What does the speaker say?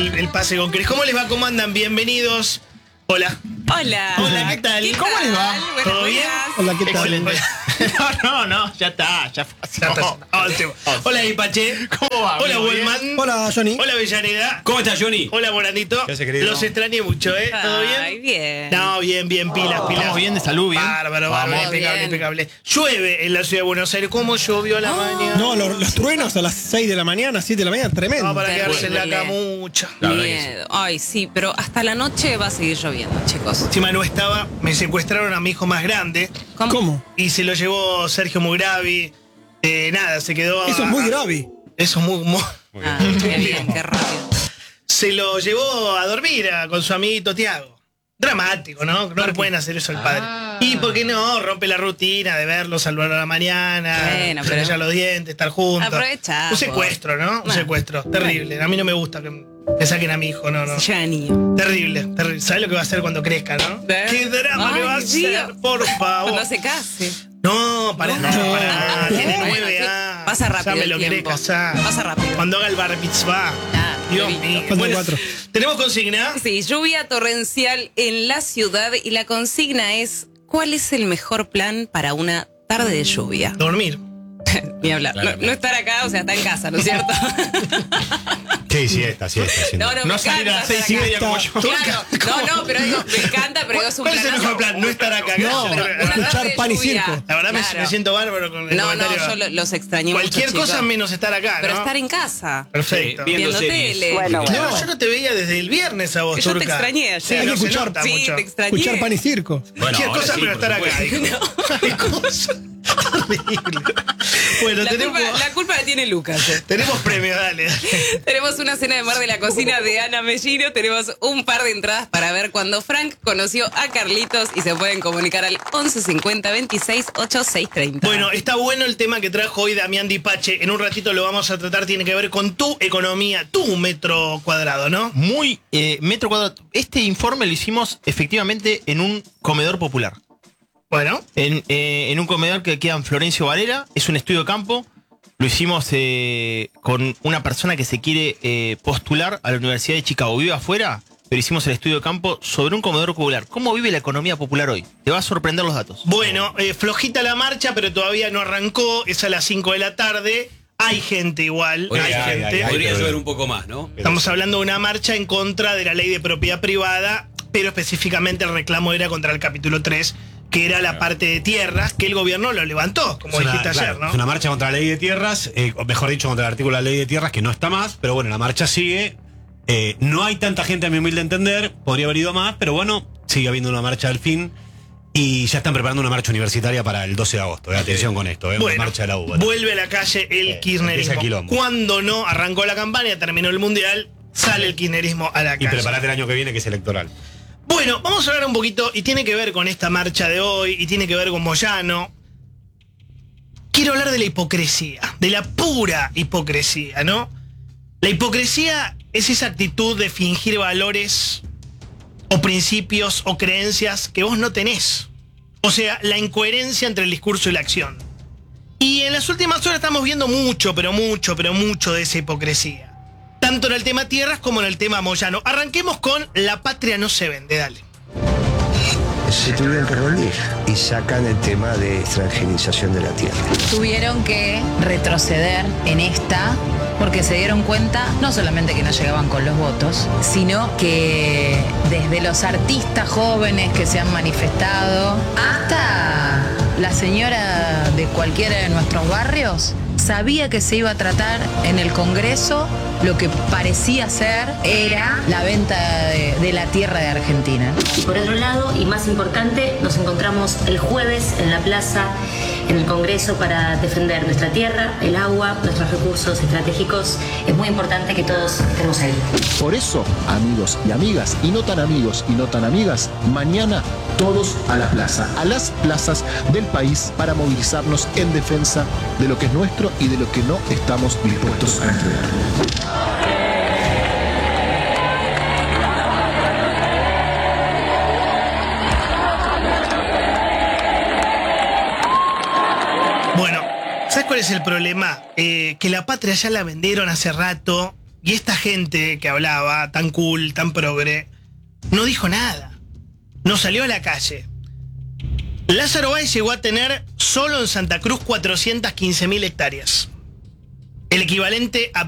el pase con Cris. ¿Cómo les va? ¿Cómo andan? Bienvenidos. Hola. Hola. Hola, ¿qué tal? ¿Qué ¿Cómo tal? les va? Buenas, ¿Todo bien? buenas. Hola, ¿qué tal? Excelente. No, ya está, ya pasó. Ya está. Hola, Ipache. ¿Cómo va? Hola, amigo? ¿Bien? Wellman. Hola, Johnny. Hola, Villareda. ¿Cómo estás, Johnny? Hola, Moranito. ¿Qué hace, querido? Los extrañé mucho, ¿eh? ¿Todo Ay, bien? bien. No, bien, pilas. ¿Estamos bien de salud, bien? Bárbaro, Vamos. impecable, Bien. impecable. Llueve en la ciudad de Buenos Aires. ¿Cómo llovió a la mañana? No, los truenos a las 6 de la mañana, 7 de la mañana, tremendo. No, para quedarse en la Terrible. camucha. La verdad que Miedo. Ay, sí, pero hasta la noche va a seguir lloviendo, chicos. Encima no estaba, me secuestraron a mi hijo más grande ¿Cómo? y se lo llevó Sergio Mugravi. Nada, se quedó. Eso es muy grave. Eso es muy. Ah, qué bien, qué rápido. Se lo llevó a dormir con su amiguito Tiago. Dramático, ¿no? No le pueden hacer eso al padre. Y por qué no, rompe la rutina de verlo, salvarlo a la mañana, Bueno, pero- cepillar los dientes, estar juntos. Aprovechá, Un secuestro, ¿no? Un Ah. secuestro. Terrible. A mí no me gusta que saquen a mi hijo, no. Se lleva niño. Terrible, terrible. ¿Sabes lo que va a hacer cuando crezca, no? ¿Eh? ¿Qué drama Ay, que va a Dios. hacer? Por favor. Cuando se case. No, para nada. Tiene Bueno, 9 sí, años. pasa rápido Ya me el lo querés tiempo. casar. Pasa rápido. Cuando haga el bar mitzvah. Ah, Dios listo. mío. Faltan Bueno, 4. ¿tenemos consigna? Sí, lluvia torrencial en la ciudad y la consigna es ¿cuál es el mejor plan para una tarde de lluvia? Dormir. Ni hablar. No estar acá, o sea, está en casa, ¿no es cierto? Sí, siesta. No, me No salir a encanta las 6 estar y acá. media como yo. Claro, no, pero digo, me encanta, pero digo, es un ¿Cuál es el planazo. mejor plan? No estar acá. No, Pero, Una escuchar tarde de pan y lluvia. circo. la verdad Claro. me siento bárbaro con el No, comentario. yo los extrañé Cualquier mucho, cosa chicos. menos estar acá, Pero ¿no? estar en casa, Perfecto. Sí, viendo viendo series. tele. No, yo no te veía desde el viernes a vos, Yo te Turca. extrañé ayer. Sí, Hay no que se escuchar. nota Sí, mucho. te extrañé. Escuchar pan y circo. Bueno, Cualquier ahora cosa sí, pero por estar acá. supuesto. Qué cosa terrible. Bueno, La culpa la tiene Lucas. tenemos premios, dale. Tenemos una cena de mar de la cocina de Ana Mellino. Tenemos un par de entradas para ver cuando Frank conoció a Carlitos y se pueden comunicar al 11 50 26 86 30. Bueno, está bueno el tema que trajo hoy Damián Dipache. En un ratito lo vamos a tratar. Tiene que ver con tu economía, tu metro cuadrado, ¿no? Muy metro cuadrado. Este informe lo hicimos efectivamente en un comedor popular. Bueno, En un comedor que queda en Florencio Varela. Es un estudio de campo. Lo hicimos con una persona que se quiere postular a la Universidad de Chicago. Vive afuera, pero hicimos el estudio de campo sobre un comedor popular. ¿Cómo vive la economía popular hoy? Te va a sorprender los datos. bueno, flojita la marcha, pero todavía no arrancó. Es a las 5 de la tarde. Hay gente igual, hay gente. Podría llover un poco más, ¿no? Estamos hablando de una marcha en contra de la ley de propiedad privada, pero específicamente el reclamo era contra el capítulo 3, que era la parte de tierras, que el gobierno lo levantó, como dijiste ayer, ¿no? Es una marcha contra la ley de tierras, o mejor dicho, contra el artículo de la ley de tierras, que no está más, pero bueno, la marcha sigue. No hay tanta gente, a mi humilde entender, podría haber ido más, pero bueno, sigue habiendo una marcha al fin. Y ya están preparando una marcha universitaria para el 12 de agosto. Atención con esto, una Bueno, marcha de la UBA. vuelve a la calle el empieza el kirchnerismo. quilombo. Cuando no arrancó la campaña, terminó el mundial, sale el kirchnerismo a la Y calle. preparate el año que viene, que es electoral. Bueno, vamos a hablar un poquito, y tiene que ver con esta marcha de hoy, y tiene que ver con Moyano. Quiero hablar de la hipocresía, de la pura hipocresía, ¿no? La hipocresía es esa actitud de fingir valores o principios o creencias que vos no tenés. O sea, la incoherencia entre el discurso y la acción. Y en las últimas horas estamos viendo mucho de esa hipocresía. Tanto en el tema tierras como en el tema Moyano. Arranquemos con La patria no se vende, dale. Se tuvieron que rendir y sacan el tema de extranjerización de la tierra. Tuvieron que retroceder en esta porque se dieron cuenta no solamente que no llegaban con los votos, sino que desde los artistas jóvenes que se han manifestado hasta la señora de cualquiera de nuestros barrios sabía que se iba a tratar en el Congreso lo que parecía ser era la venta de la tierra de Argentina. Y por otro lado, y más importante, nos encontramos el jueves en la plaza, en el Congreso, para defender nuestra tierra, el agua, nuestros recursos estratégicos. Es muy importante que todos estemos ahí. Por eso, amigos y amigas, y no tan amigos y no tan amigas, mañana todos a la plaza, a las plazas del país para movilizarnos en defensa de lo que es nuestro y de lo que no estamos dispuestos a entregar. Bueno, ¿sabes cuál es el problema? Que la patria ya la vendieron hace rato Y esta gente que hablaba, tan cool, tan progre, no dijo nada. No salió a la calle. Lázaro Báez llegó a tener solo en Santa Cruz 415.000 hectáreas. El equivalente a